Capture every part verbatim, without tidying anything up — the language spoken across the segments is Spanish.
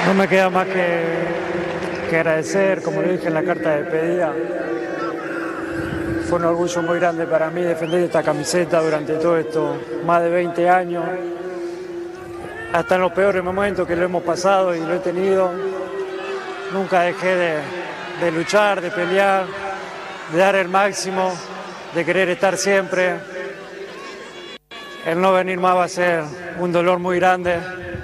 No me queda más que, que agradecer, como lo dije en la carta de despedida. Fue un orgullo muy grande para mí defender esta camiseta durante todo esto, más de veinte años. Hasta en los peores momentos que lo hemos pasado y lo he tenido, nunca dejé de, de luchar, de pelear, de dar el máximo, de querer estar siempre. El no venir más va a ser un dolor muy grande.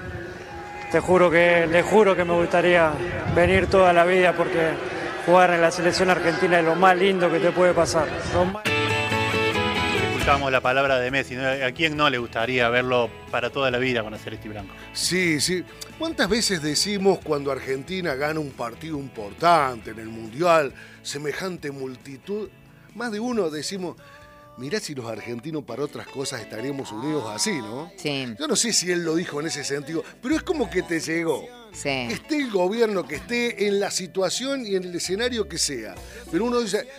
Te juro que, le juro que me gustaría venir toda la vida porque jugar en la selección argentina es lo más lindo que te puede pasar. Más... Escuchábamos la palabra de Messi, ¿no? ¿A quién no le gustaría verlo para toda la vida con la celeste y blanco? Sí, sí. ¿Cuántas veces decimos cuando Argentina gana un partido importante en el Mundial, semejante multitud? Más de uno decimos, mirá si los argentinos para otras cosas estaríamos unidos así, ¿no? Sí. Yo no sé si él lo dijo en ese sentido, pero es como que te llegó. Sí. Esté el gobierno que esté, en la situación y en el escenario que sea. Pero uno dice,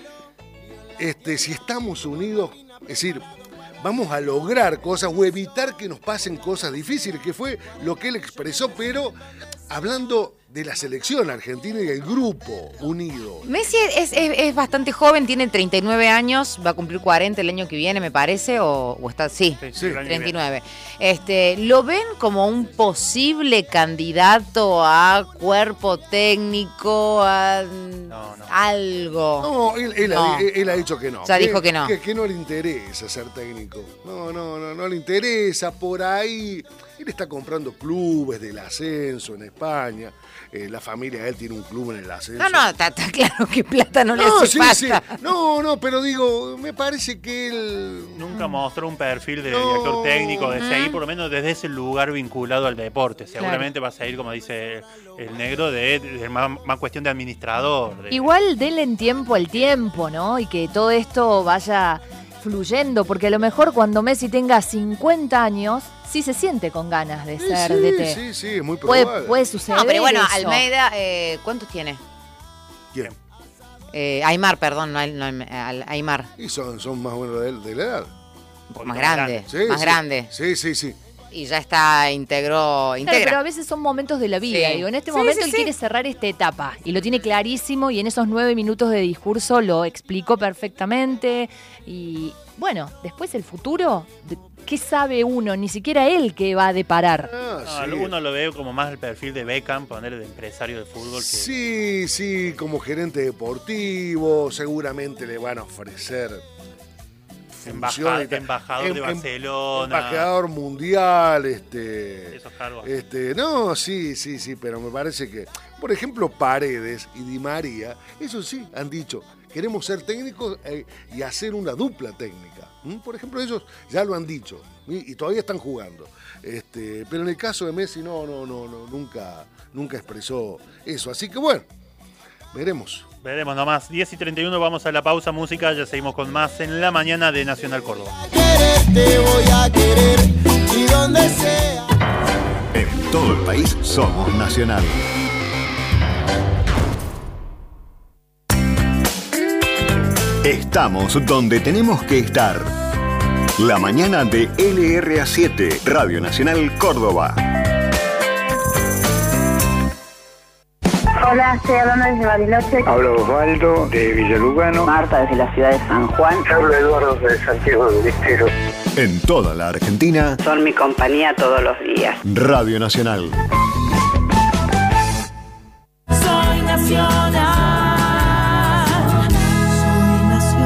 este, si estamos unidos, es decir, vamos a lograr cosas o evitar que nos pasen cosas difíciles, que fue lo que él expresó, pero hablando de la selección argentina y del grupo unido. Messi es, es, es bastante joven, tiene treinta y nueve años, va a cumplir cuarenta el año que viene, me parece, o, o está, sí, sí, treinta y nueve. Este, ¿lo ven como un posible candidato a cuerpo técnico, a no, no. algo? No, él, él, No. Ha, él ha dicho que no. Ya que, dijo que no. Que, que no le interesa ser técnico. No, no, no, no le interesa. Por ahí, él está comprando clubes del ascenso en España. Eh, la familia de él tiene un club en el ascenso. No, no, está, está claro que plata no, No, le hace sí, falta. sí. No, no, pero digo, me parece que él... Nunca mostró un perfil de No. director técnico, de Mm. seguir por lo menos desde ese lugar vinculado al deporte. Seguramente va a seguir, como dice el negro, de, de más, más cuestión de administrador. De... Igual denle en tiempo al tiempo, ¿no? Y que todo esto vaya fluyendo, porque a lo mejor cuando Messi tenga cincuenta años, sí se siente con ganas de Sí, ser sí, D T. sí, sí, es muy Puede, probable. puede suceder No, pero bueno, eso. Almeida, eh, ¿cuántos tiene? ¿Quién? Eh, Aymar, perdón, no, no Al- Aymar. Y son, son más o menos de, de la edad. Un poco más grande, Sí, más sí. grande. Sí, sí, sí. Y ya está, integró, Claro, integra. pero a veces son momentos de la vida. Sí. Digo, en este Sí, momento sí, él sí. quiere cerrar esta etapa y lo tiene clarísimo y en esos nueve minutos de discurso lo explicó perfectamente. Y bueno, después el futuro, de- ¿qué sabe uno? Ni siquiera él qué va a deparar. Ah, No, sí. uno lo ve como más el perfil de Beckham, ponerle de empresario de fútbol. Que... Sí, sí, como gerente deportivo, seguramente le van a ofrecer Embaja- funciones y tal. embajador Em- de em- Barcelona. Embajador mundial, este. Esos cargos. Este, no, sí, sí, sí, pero me parece que, por ejemplo, Paredes y Di María, eso sí, han dicho, queremos ser técnicos eh, y hacer una dupla técnica. ¿Mm? Por ejemplo, ellos ya lo han dicho y, y todavía están jugando. Este, pero en el caso de Messi, no, no, no, no, nunca, nunca expresó eso. Así que bueno, veremos. Veremos nomás. diez y treinta y uno, vamos a la pausa música. Ya seguimos con más en la mañana de Nacional Córdoba. Te voy a querer y donde sea. En todo el país somos Nacional. Estamos donde tenemos que estar. La mañana de L R A siete, Radio Nacional Córdoba. Hola, estoy hablando desde Bariloche. Hablo Osvaldo de Villalugano. Marta desde la ciudad de San Juan. Hablo Eduardo de Santiago del Estero. En toda la Argentina, Son mi compañía todos los días. Radio Nacional. Soy nacional. Soy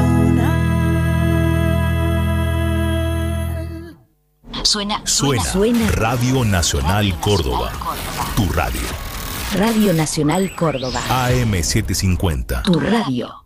nacional. Suena, Suena, suena. Radio Nacional Córdoba. Tu radio. Radio Nacional Córdoba. A M setecientos cincuenta. Tu radio.